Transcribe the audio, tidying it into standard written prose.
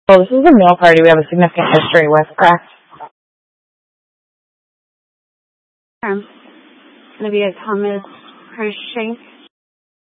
Well, this is a meal party we have a significant history with, correct? It's going to be a Thomas Cruikshank